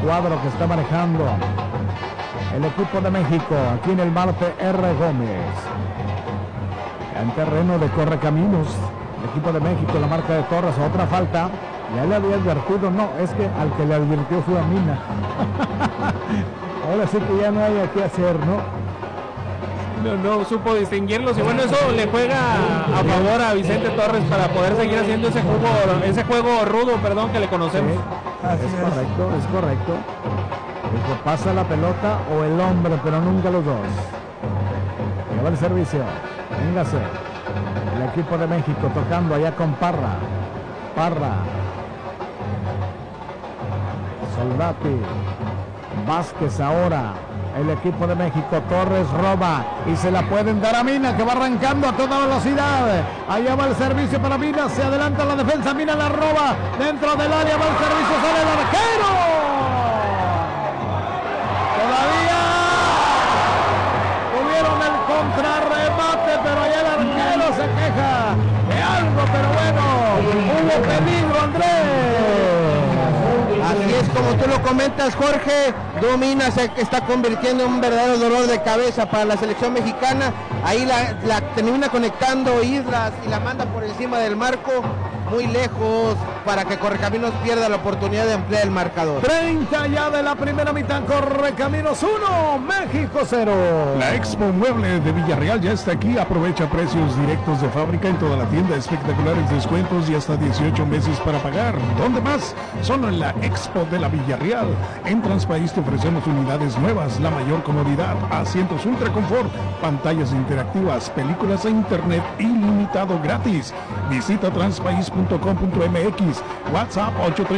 cuadro que está manejando el equipo de México, aquí en el Marte R. Gómez. En terreno de Correcaminos, el equipo de México, la marca de Torres, otra falta. Ya le había advertido, no, es que al que le advirtió fue a Mina. Ahora sí que ya no hay qué hacer, ¿no? No supo distinguirlos y bueno, eso le juega a favor a Vicente Torres para poder seguir haciendo ese juego rudo, que le conocemos. Sí, es correcto. El que pasa la pelota o el hombre, pero nunca los dos. Lleva el servicio. Véngase. El equipo de México tocando allá con Parra. Soldati. Vázquez ahora. El equipo de México, Torres roba y se la pueden dar a Mina, que va arrancando a toda velocidad. Allá va el servicio para Mina, se adelanta la defensa, Mina la roba dentro del área, va el servicio, sale el arquero. Todavía tuvieron el contrarremate, pero allá el arquero se queja de algo, pero bueno, hubo peligro, Andrés. Así es, como tú lo comentas, Jorge, Domina se está convirtiendo en un verdadero dolor de cabeza para la selección mexicana. Ahí la termina conectando Islas y la manda por encima del marco, muy lejos, para que Correcaminos pierda la oportunidad de ampliar el marcador. 30 ya de la primera mitad, Correcaminos 1, México 0. La Expo Mueble de Villarreal ya está aquí. Aprovecha precios directos de fábrica en toda la tienda, espectaculares descuentos y hasta 18 meses para pagar. ¿Dónde más? Solo en la Expo de la Villarreal. En Transpaís te ofrecemos unidades nuevas, la mayor comodidad, asientos ultra confort, pantallas interactivas, películas e internet ilimitado gratis. Visita transpaís.com.mx, WhatsApp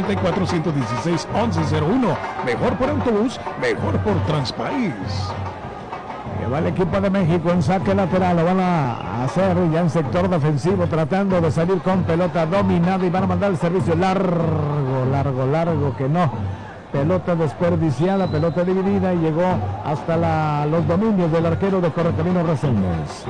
834-116-1101. Mejor por autobús, mejor por Transpaís. Va el equipo de México en saque lateral, lo van a hacer ya en sector defensivo, tratando de salir con pelota dominada y van a mandar el servicio largo, que no. Pelota desperdiciada, pelota dividida y llegó hasta los dominios del arquero de Correcaminos, Reséndez.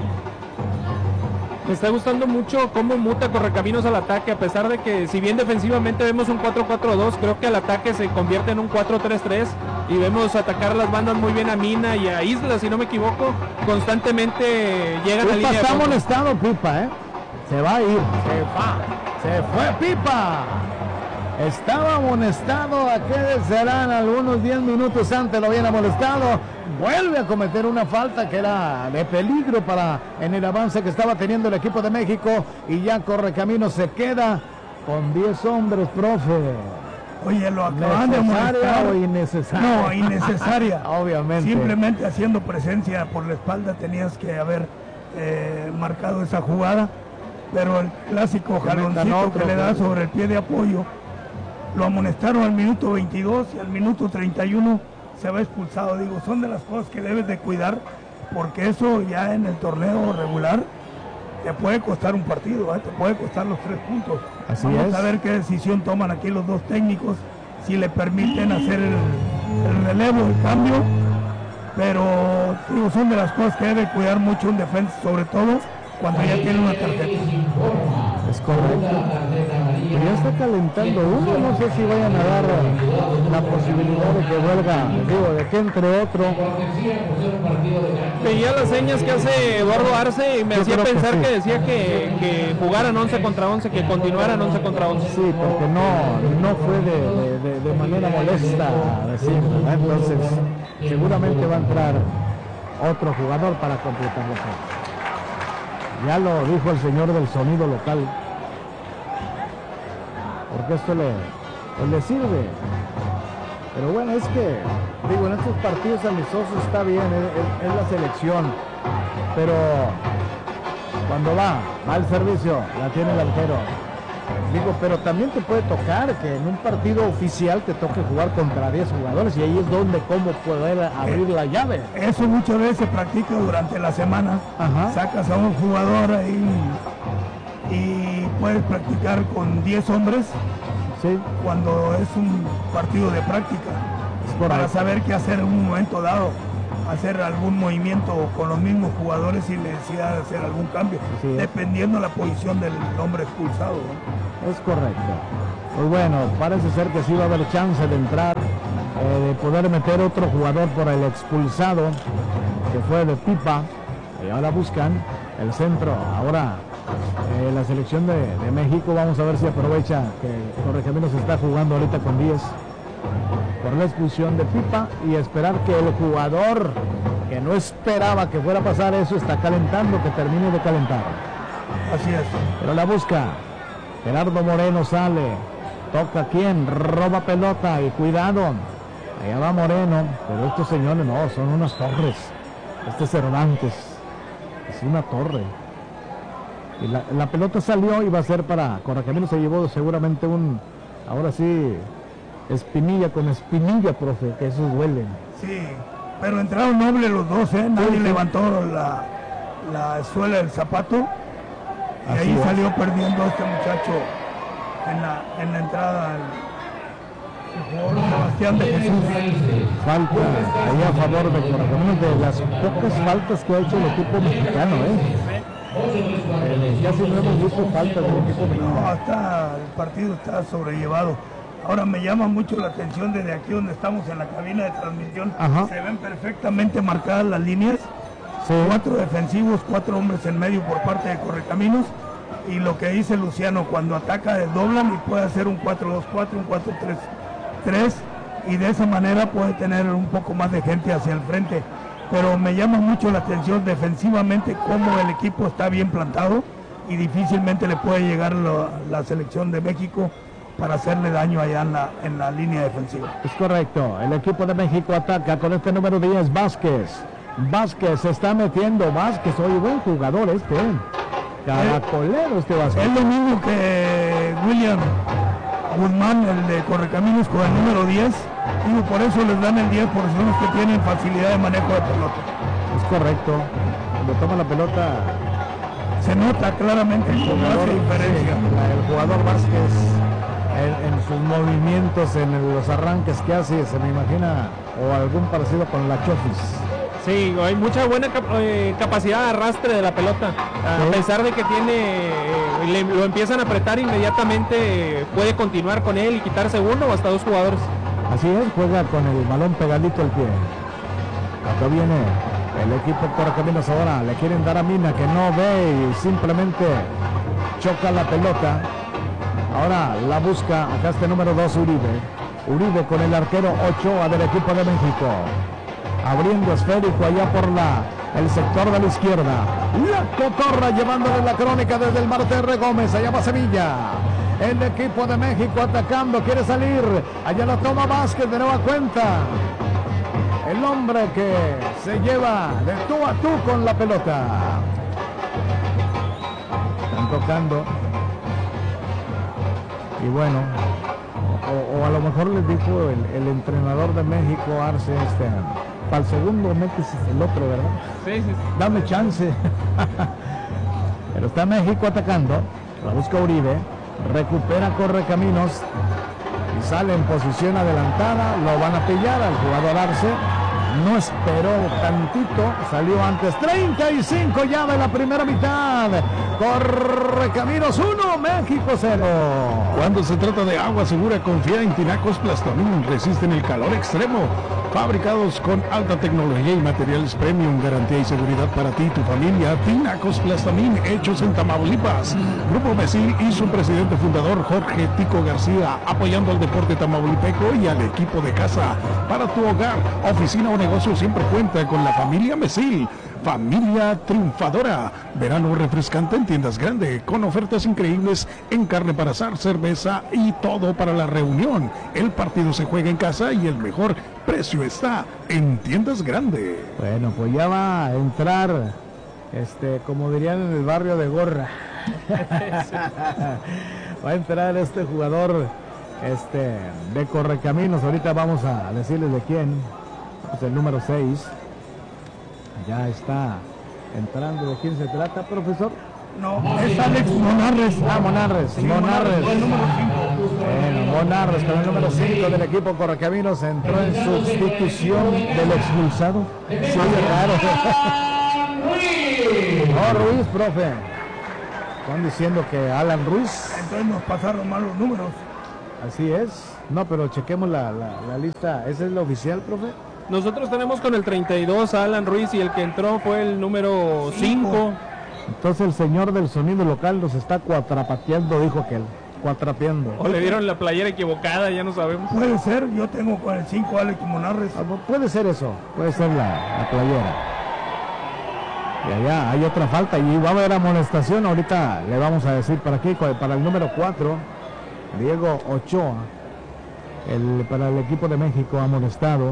Me está gustando mucho cómo muta Correcaminos al ataque, a pesar de que si bien defensivamente vemos un 4-4-2, creo que al ataque se convierte en un 4-3-3 y vemos atacar las bandas muy bien a Mina y a Isla, si no me equivoco, constantemente llegan a línea. Pipa está amonestado, Pipa, se va a ir, se fue Pipa. Estaba amonestado, ¿a qué serán? Algunos 10 minutos antes lo habían amonestado. Vuelve a cometer una falta que era de peligro en el avance que estaba teniendo el equipo de México. Y ya Correcaminos se queda con 10 hombres, profe. Oye, lo acaban de amonestar. ¿O innecesaria? No, innecesaria. Obviamente. Simplemente haciendo presencia por la espalda tenías que haber marcado esa jugada. Pero el clásico jaloncito que le da sobre el pie de apoyo, lo amonestaron al minuto 22 y al minuto 31 se va expulsado. Digo, son de las cosas que debes de cuidar, porque eso ya en el torneo regular te puede costar un partido, te puede costar los 3 puntos. Vamos a ver qué decisión toman aquí los dos técnicos, si le permiten hacer el relevo, el cambio, pero digo, son de las cosas que debe cuidar mucho un defensa, sobre todo cuando ya tiene una tarjeta. Es correcto. Pero ya está calentando uno, no sé si vayan a dar la posibilidad de que vuelva, de que entre otro. Veía las señas que hace Eduardo Arce y me hacía pensar que decía que jugaran 11 contra 11, que continuaran 11 contra 11. Sí, porque no fue de manera molesta decirlo, ¿no? Entonces seguramente va a entrar otro jugador para completar la cancha. Ya lo dijo el señor del sonido local, porque esto le sirve. Pero bueno, es que, digo, en estos partidos amistosos está bien, es la selección, pero cuando va al servicio, la tiene el arquero. Digo, pero también te puede tocar que en un partido oficial te toque jugar contra 10 jugadores y ahí es donde cómo poder abrir la llave. Eso muchas veces se practica durante la semana. Ajá. Sacas a un jugador ahí y puedes practicar con 10 hombres, sí, cuando es un partido de práctica, para saber qué hacer en un momento dado, hacer algún movimiento con los mismos jugadores sin necesidad de hacer algún cambio, sí, dependiendo la posición del hombre expulsado, ¿no? Es correcto. Pues bueno, parece ser que sí va a haber chance de entrar de poder meter otro jugador por el expulsado, que fue de Pipa, y ahora buscan el centro. Ahora la selección de México, vamos a ver si aprovecha que Correcaminos está jugando ahorita con 10 por la expulsión de Pipa, y esperar que el jugador que no esperaba que fuera a pasar eso está calentando, que termine de calentar. Así es. Pero la busca Gerardo Moreno, sale, toca quién, roba pelota y cuidado, allá va Moreno, pero estos señores no, son unas torres. Este Cervantes es una torre. Y la pelota salió y va a ser para Correcaminos. Se llevó seguramente ahora sí, espinilla con espinilla, profe, que esos duelen. Sí, pero entraron nobles los dos, nadie levantó la suela del zapato, y así ahí es. salió perdiendo este muchacho en la entrada el jugador Sebastián de Jesús. Falta ahí a favor de Correcaminos, de las pocas faltas que ha hecho el equipo mexicano, casi no hemos visto faltas del equipo mexicano. No, el partido está sobrellevado. Ahora me llama mucho la atención desde aquí donde estamos en la cabina de transmisión. Ajá. Se ven perfectamente marcadas las líneas. Sí. 4 defensivos, 4 hombres en medio por parte de Correcaminos. Y lo que dice Luciano, cuando ataca desdoblan y puede hacer un 4-2-4, un 4-3-3. Y de esa manera puede tener un poco más de gente hacia el frente. Pero me llama mucho la atención defensivamente cómo el equipo está bien plantado y difícilmente le puede llegar la selección de México para hacerle daño allá en la línea defensiva. Es correcto, el equipo de México ataca con este número 10, Vázquez. Vázquez se está metiendo, Vázquez, oye, buen jugador caracolero este Vázquez. Es lo mismo que William Guzmán, el de Correcaminos, con el número 10. Digo, por eso les dan el 10, porque son los que tienen facilidad de manejo de pelota. Es correcto, cuando toma la pelota se nota claramente el jugador, diferencia. El jugador Vázquez en sus movimientos, en los arranques que hace, se me imagina, o algún parecido con la Chofis. Sí, hay mucha buena capacidad de arrastre de la pelota. A pesar de que lo empiezan a apretar inmediatamente, puede continuar con él y quitarse uno o hasta 2 jugadores. Así es, juega con el balón pegadito al pie. Acá viene el equipo Correcaminos ahora, le quieren dar a Mina, que no ve y simplemente choca la pelota. Ahora la busca, acá este número 2, Uribe con el arquero Ochoa del equipo de México. Abriendo esférico allá por el sector de la izquierda. La cotorra llevándole la crónica desde el Marte R. Gómez. Allá va Sevilla. El equipo de México atacando, quiere salir. Allá la toma Vázquez de nueva cuenta. El hombre que se lleva de tú a tú con la pelota. Están tocando. Y bueno, o a lo mejor les dijo el entrenador de México, Arce, para el segundo metes el otro, ¿verdad? Sí. Dame chance. Pero está México atacando, la busca Uribe, recupera Correcaminos y sale en posición adelantada, lo van a pillar al jugador Arce. No esperó tantito, salió antes. 35 ya de la primera mitad. Correcaminos 1, México 0. Cuando se trata de agua segura, confía en Tinacos Plastamín. Resisten el calor extremo. Fabricados con alta tecnología y materiales premium, garantía y seguridad para ti y tu familia. Tinacos Plastamín, hechos en Tamaulipas. Grupo Mesil y su presidente fundador Jorge Tico García, apoyando al deporte tamaulipeco y al equipo de casa. Para tu hogar, oficina o negocio, siempre cuenta con la familia Mesil. Familia triunfadora. Verano refrescante en Tiendas Grande, con ofertas increíbles en carne para asar, cerveza y todo para la reunión. El partido se juega en casa y el mejor precio está en Tiendas Grande. Bueno, pues ya va a entrar, como dirían en el barrio de Gorra. Va a entrar este jugador, de Correcaminos. Ahorita vamos a decirles de quién. Pues el número 6. Ya está entrando. ¿De quién se trata, profesor? No, es Alex Monarres. Monarres. Sí, Monarres. El número 5. Monarres con el número 5 del equipo Correcaminos entró en sustitución del expulsado. Sí, raro. No, Ruiz, profe. Están diciendo que Alan Ruiz. Entonces nos pasaron mal los números. Así es. No, pero chequemos la lista. ¿Esa es la oficial, profe? Nosotros tenemos con el 32 a Alan Ruiz y el que entró fue el número 5. Entonces el señor del sonido local nos está cuatrapateando, dijo aquel. Cuatrapeando. O le dieron la playera equivocada, ya no sabemos. Puede ser, yo tengo con el 5 Alex Monarres. Puede ser eso, puede ser la playera. Y allá hay otra falta y va a haber amonestación. Ahorita le vamos a decir para qué, para el número 4, Diego Ochoa, para el equipo de México amonestado.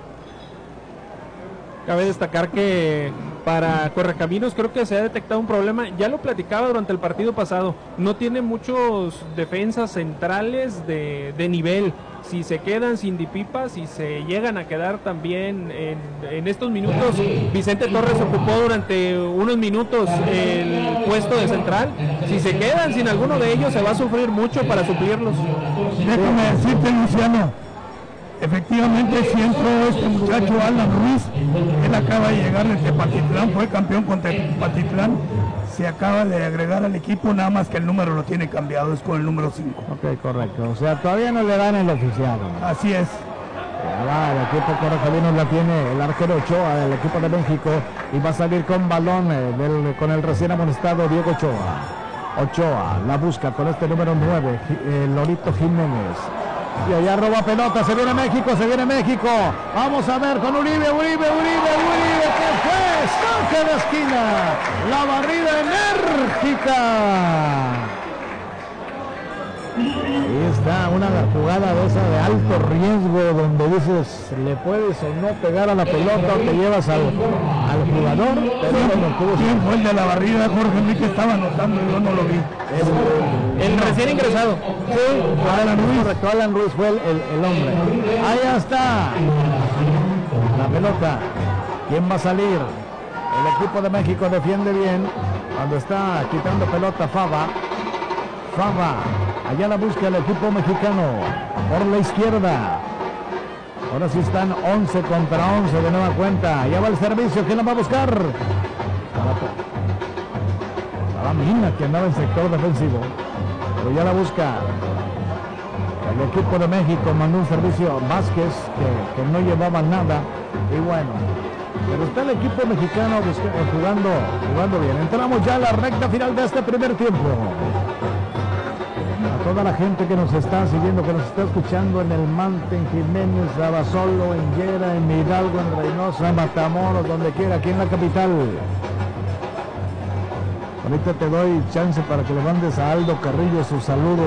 Cabe destacar que para Correcaminos creo que se ha detectado un problema, ya lo platicaba durante el partido pasado, no tiene muchos defensas centrales de nivel. Si se quedan sin Dipipa, si se llegan a quedar también en estos minutos, Vicente Torres ocupó durante unos minutos el puesto de central. Si se quedan sin alguno de ellos, se va a sufrir mucho para suplirlos. Déjame decirte, Luciano, efectivamente si entró este muchacho Alan Ruiz, él acaba de llegar de Tepatitlán, fue campeón con Tepatitlán, se acaba de agregar al equipo, nada más que el número lo tiene cambiado, es con el número 5. Ok, correcto, o sea, todavía no le dan el oficial. Así es. El equipo Correcaminos la tiene el arquero Ochoa del equipo de México y va a salir con balón con el recién amonestado Diego Ochoa. Ochoa la busca con este número 9, Lorito Jiménez. Y allá roba pelota, se viene México, vamos a ver con Uribe, ¿qué fue? Saque de esquina, la barrida enérgica. Ahí está una jugada de esa de alto riesgo donde dices, le puedes o no pegar a la pelota o te llevas al jugador. ¿Quién fue el de la barrida? Jorge Enrique estaba anotando y yo no lo vi. El recién ingresado. Sí, Alan Ruiz. Correcto, Alan Ruiz fue el hombre. Ahí está la pelota. ¿Quién va a salir? El equipo de México defiende bien cuando está quitando pelota Fava. Allá la busca el equipo mexicano por la izquierda. Ahora sí están 11 contra 11 de nueva cuenta. Allá va el servicio. ¿Quién la va a buscar? Estaba Mina, que andaba en sector defensivo. Pero ya la busca el equipo de México. Mandó un servicio Vázquez que no llevaba nada. Y bueno, pero está el equipo mexicano jugando bien. Entramos ya a la recta final de este primer tiempo. A toda la gente que nos está siguiendo, que nos está escuchando en El Mante, en Jiménez, Abasolo, en Yera, en Hidalgo, en Reynosa, en Matamoros, donde quiera, aquí en la capital. Ahorita te doy chance para que le mandes a Aldo Carrillo su saludo.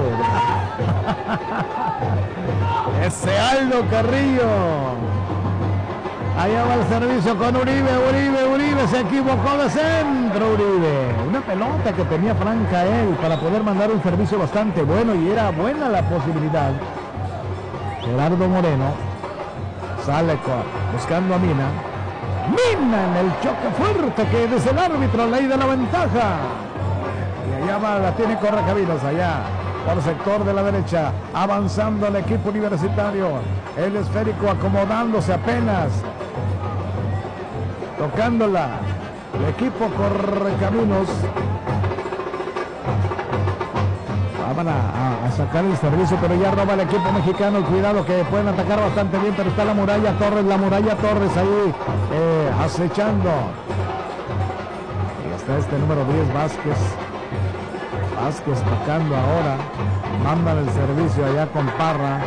Ese Aldo Carrillo. Allá va el servicio con Uribe, se equivocó de centro Uribe. Una pelota que tenía franca él para poder mandar un servicio bastante bueno y era buena la posibilidad. Gerardo Moreno sale buscando a Mina. Mina en el choque fuerte que desde el árbitro ley de la ventaja. Y allá va, la tiene Correcaminos allá. Por sector de la derecha, avanzando el equipo universitario. El esférico acomodándose apenas. Tocándola. El equipo Correcaminos. Van a sacar el servicio, pero ya roba el equipo mexicano. Cuidado que pueden atacar bastante bien, pero está la muralla Torres ahí acechando. Y está este número 10, Vázquez tocando ahora. Mandan el servicio allá con Parra.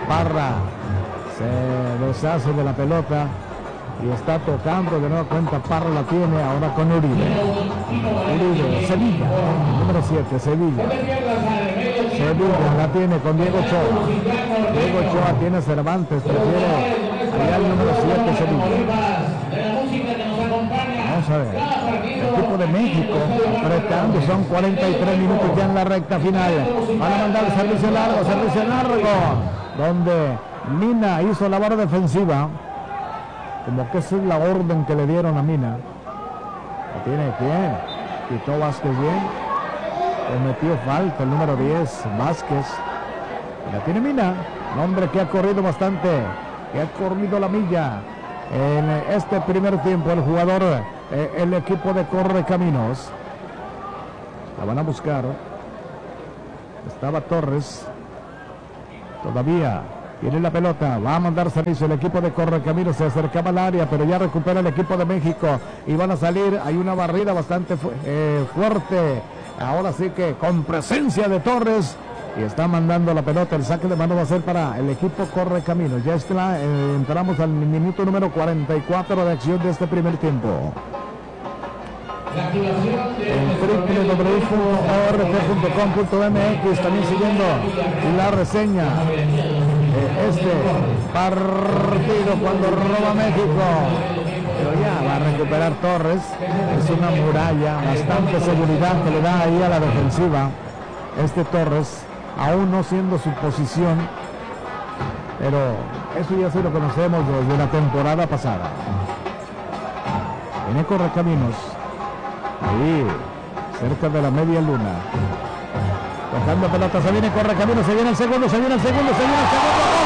Se deshace de la pelota y está tocando de nueva cuenta. Parra la tiene ahora con Uribe, Sevilla, número 7, Sevilla la tiene con Diego Ochoa. Tiene Cervantes, prefiere allá el número 7, Sevilla. Vamos a ver, el equipo de México apretando, son 43 minutos ya en la recta final. Van a mandar el servicio largo, donde Mina hizo labor defensiva, como que esa es la orden que le dieron a Mina. La tiene bien, quitó Vázquez bien, cometió falta el número 10, Vázquez. La tiene Mina, un hombre que ha corrido bastante, que ha corrido la milla en este primer tiempo. El jugador, el equipo de Correcaminos, la van a buscar. Estaba Torres, Todavía tiene la pelota, va a mandar servicio el equipo de Correcaminos, se acercaba al área, pero ya recupera el equipo de México y van a salir, hay una barrida bastante fuerte, ahora sí que con presencia de Torres, y está mandando la pelota, el saque de mano va a ser para el equipo Correcaminos. Ya entramos al minuto número 44 de acción de este primer tiempo. En www.org.com.mx también siguiendo la reseña este partido cuando roba México, pero ya va a recuperar Torres. Es una muralla, bastante seguridad que le da ahí a la defensiva este Torres, aún no siendo su posición, pero eso ya sí lo conocemos desde la temporada pasada. Viene Correcaminos ahí cerca de la media luna, tocando pelota, se viene Correcaminos, se viene el segundo, se viene el segundo.